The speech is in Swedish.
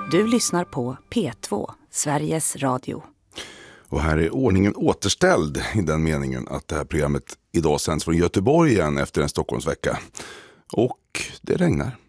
Du lyssnar på P2, Sveriges Radio. Och här är ordningen återställd i den meningen att det här programmet idag sänds från Göteborg igen efter en Stockholmsvecka. Och det regnar.